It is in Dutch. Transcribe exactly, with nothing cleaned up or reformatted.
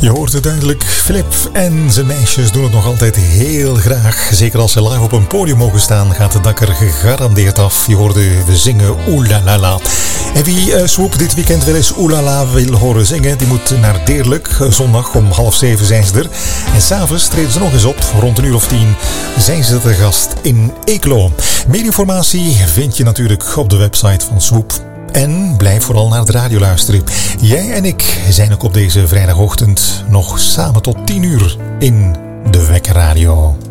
Je hoort het duidelijk, Philip en zijn meisjes doen het nog altijd heel graag. Zeker als ze live op een podium mogen staan, gaat het dak er gegarandeerd af. Je hoorde we zingen Oelalala. En wie uh, Swoop dit weekend wel eens Oelala wil horen zingen, die moet naar Deerlijk. Zondag om half zeven zijn ze er. En s'avonds treden ze nog eens op. Rond een uur of tien zijn ze te gast in Eeklo. Meer informatie vind je natuurlijk op de website van Swoop. En blijf vooral naar de radio luisteren. Jij en ik zijn ook op deze vrijdagochtend nog samen tot tien uur in de Wekker Radio.